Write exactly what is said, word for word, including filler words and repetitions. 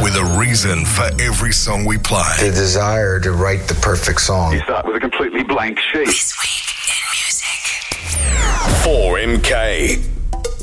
with a reason for every song we play. The desire to write the perfect song. You start with a completely blank sheet. This week in music. four M K.